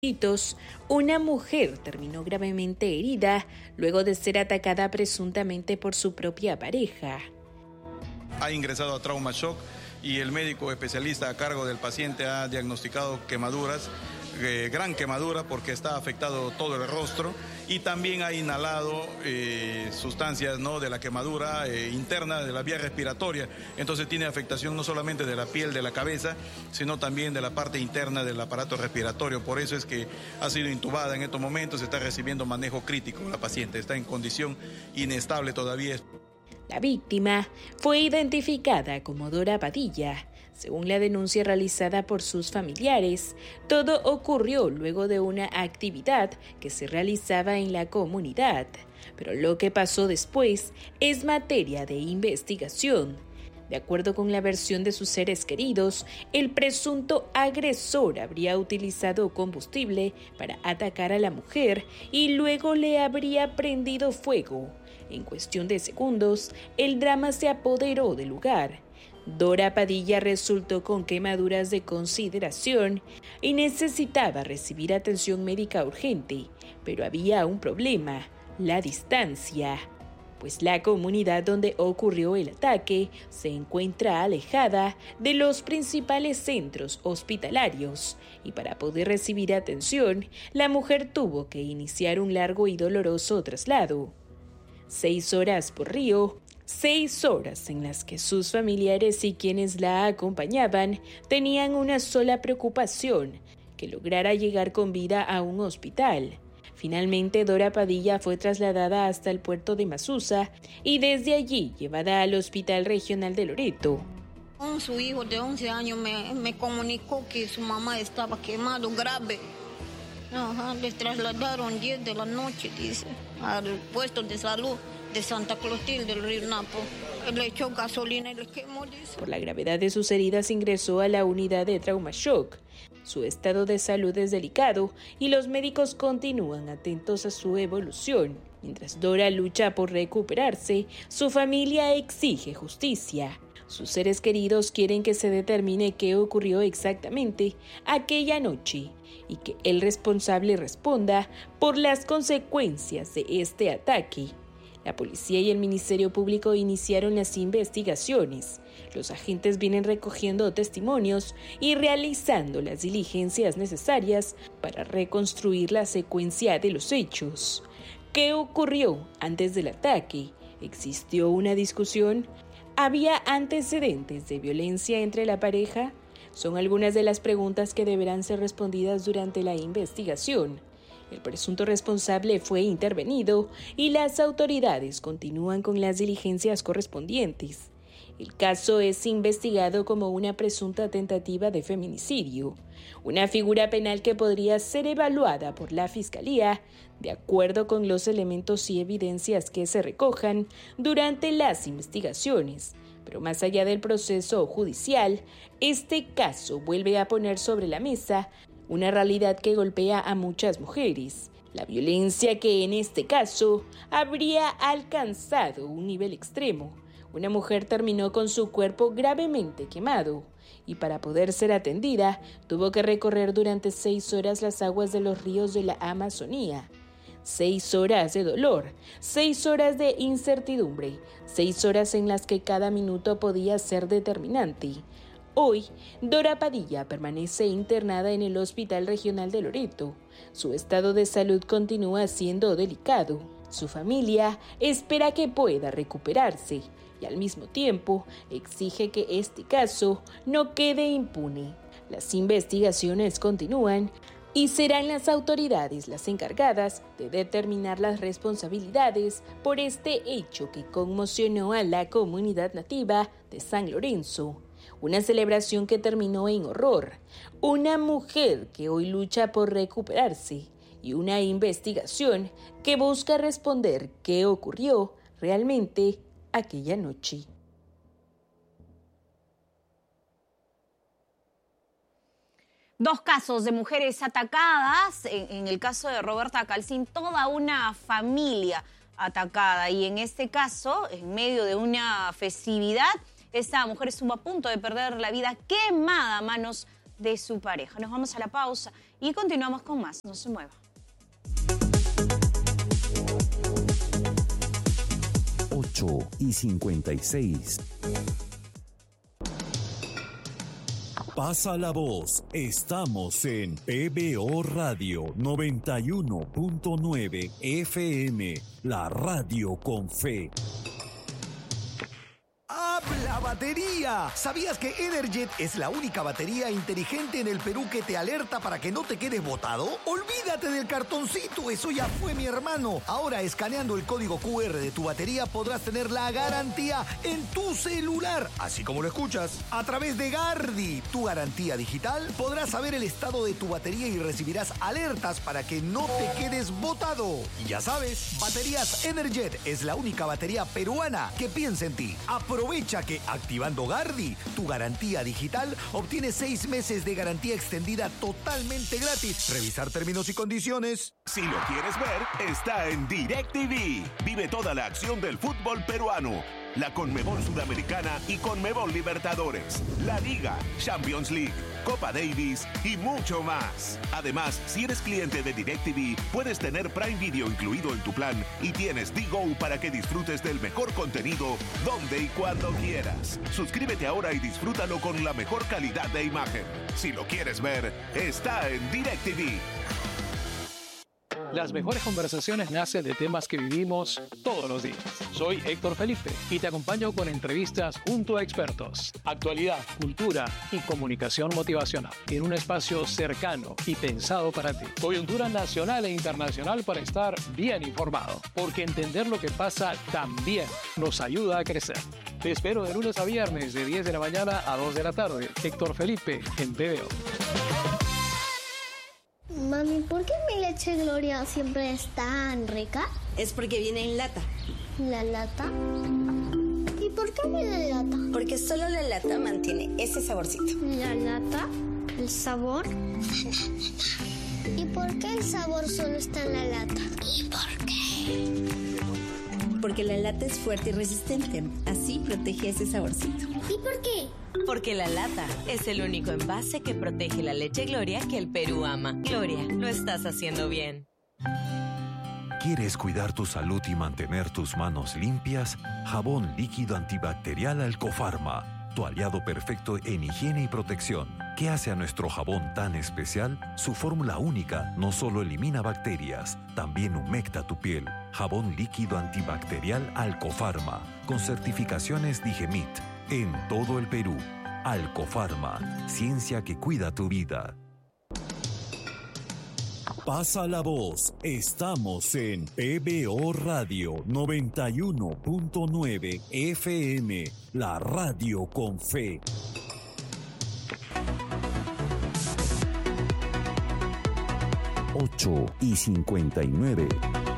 Una mujer terminó gravemente herida luego de ser atacada presuntamente por su propia pareja. Ha ingresado a trauma shock y el médico especialista a cargo del paciente ha diagnosticado quemaduras, gran quemadura porque está afectado todo el rostro y también ha inhalado sustancias, ¿no?, de la quemadura interna de la vía respiratoria. Entonces tiene afectación no solamente de la piel de la cabeza, sino también de la parte interna del aparato respiratorio. Por eso es que ha sido intubada en estos momentos, está recibiendo manejo crítico la paciente, está en condición inestable todavía. La víctima fue identificada como Dora Padilla. Según la denuncia realizada por sus familiares, todo ocurrió luego de una actividad que se realizaba en la comunidad. Pero lo que pasó después es materia de investigación. De acuerdo con la versión de sus seres queridos, el presunto agresor habría utilizado combustible para atacar a la mujer y luego le habría prendido fuego. En cuestión de segundos, el drama se apoderó del lugar. Dora Padilla resultó con quemaduras de consideración y necesitaba recibir atención médica urgente, pero había un problema: la distancia, pues la comunidad donde ocurrió el ataque se encuentra alejada de los principales centros hospitalarios y para poder recibir atención, la mujer tuvo que iniciar un largo y doloroso traslado. 6 horas por río, 6 horas en las que sus familiares y quienes la acompañaban tenían una sola preocupación: que lograra llegar con vida a un hospital. Finalmente, Dora Padilla fue trasladada hasta el puerto de Masusa y desde allí llevada al Hospital Regional de Loreto. Su hijo de 11 años me comunicó que su mamá estaba quemado grave. Les trasladaron 10 de la noche, dice, al puesto de salud de Santa Clotilde del Río Napo. Le echó gasolina y le quemó, dice. Por la gravedad de sus heridas ingresó a la unidad de trauma shock. Su estado de salud es delicado y los médicos continúan atentos a su evolución. Mientras Dora lucha por recuperarse, su familia exige justicia. Sus seres queridos quieren que se determine qué ocurrió exactamente aquella noche y que el responsable responda por las consecuencias de este ataque. La policía y el Ministerio Público iniciaron las investigaciones. Los agentes vienen recogiendo testimonios y realizando las diligencias necesarias para reconstruir la secuencia de los hechos. ¿Qué ocurrió antes del ataque? ¿Existió una discusión? ¿Había antecedentes de violencia entre la pareja? Son algunas de las preguntas que deberán ser respondidas durante la investigación. El presunto responsable fue intervenido y las autoridades continúan con las diligencias correspondientes. El caso es investigado como una presunta tentativa de feminicidio, una figura penal que podría ser evaluada por la Fiscalía de acuerdo con los elementos y evidencias que se recojan durante las investigaciones. Pero más allá del proceso judicial, este caso vuelve a poner sobre la mesa una realidad que golpea a muchas mujeres. La violencia que en este caso habría alcanzado un nivel extremo. Una mujer terminó con su cuerpo gravemente quemado y para poder ser atendida tuvo que recorrer durante 6 horas las aguas de los ríos de la Amazonía. 6 horas de dolor, 6 horas de incertidumbre, 6 horas en las que cada minuto podía ser determinante. Hoy, Dora Padilla permanece internada en el Hospital Regional de Loreto. Su estado de salud continúa siendo delicado. Su familia espera que pueda recuperarse y al mismo tiempo exige que este caso no quede impune. Las investigaciones continúan y serán las autoridades las encargadas de determinar las responsabilidades por este hecho que conmocionó a la comunidad nativa de San Lorenzo. Una celebración que terminó en horror, una mujer que hoy lucha por recuperarse y una investigación que busca responder qué ocurrió realmente aquella noche. Dos casos de mujeres atacadas, en el caso de Roberta Calcín, toda una familia atacada y en este caso, en medio de una festividad, esta mujer estuvo a punto de perder la vida quemada a manos de su pareja. Nos vamos a la pausa y continuamos con más. No se mueva. 8:56. Pasa la voz. Estamos en PBO Radio 91.9 FM, la radio con fe. ¡Habla batería! ¿Sabías que Energet es la única batería inteligente en el Perú que te alerta para que no te quedes botado? Olvídate del cartoncito, eso ya fue, mi hermano. Ahora, escaneando el código QR de tu batería podrás tener la garantía en tu celular, así como lo escuchas. A través de Gardi, tu garantía digital, podrás saber el estado de tu batería y recibirás alertas para que no te quedes botado. Y ya sabes, Baterías Energet es la única batería peruana que piensa en ti. Aprovecha que activando Gardi, tu garantía digital, obtienes 6 meses de garantía extendida totalmente gratis. Revisar términos y condiciones. Si lo quieres ver, está en DirecTV. Vive toda la acción del fútbol peruano. La Conmebol Sudamericana y Conmebol Libertadores, la Liga, Champions League, Copa Davis y mucho más. Además, si eres cliente de DirecTV, puedes tener Prime Video incluido en tu plan y tienes D-Go para que disfrutes del mejor contenido donde y cuando quieras. Suscríbete ahora y disfrútalo con la mejor calidad de imagen. Si lo quieres ver, está en DirecTV. Las mejores conversaciones nacen de temas que vivimos todos los días. Soy Héctor Felipe y te acompaño con entrevistas junto a expertos, actualidad, cultura y comunicación motivacional en un espacio cercano y pensado para ti. Coyuntura nacional e internacional para estar bien informado, porque entender lo que pasa también nos ayuda a crecer. Te espero de lunes a viernes de 10 de la mañana a 2 de la tarde. Héctor Felipe en PBO. Mami, ¿por qué mi leche Gloria siempre es tan rica? Es porque viene en lata. ¿La lata? ¿Y por qué viene en lata? Porque solo la lata mantiene ese saborcito. ¿La lata? ¿El sabor? ¿Y por qué el sabor solo está en la lata? ¿Y por qué? Porque la lata es fuerte y resistente. Así protege ese saborcito. ¿Y por qué? Porque la lata es el único envase que protege la leche Gloria que el Perú ama. Gloria, lo estás haciendo bien. ¿Quieres cuidar tu salud y mantener tus manos limpias? Jabón líquido antibacterial Alcofarma, tu aliado perfecto en higiene y protección. ¿Qué hace a nuestro jabón tan especial? Su fórmula única no solo elimina bacterias, también humecta tu piel. Jabón líquido antibacterial Alcofarma, con certificaciones Digemit, en todo el Perú. Alcofarma, ciencia que cuida tu vida. Pasa la voz. Estamos en PBO Radio 91.9 FM, la radio con fe. 8:59.